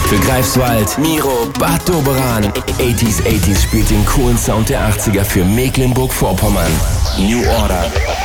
Für Greifswald, Miro, Bad Doberan. 80s spielt den coolen Sound der 80er für Mecklenburg-Vorpommern. New Order.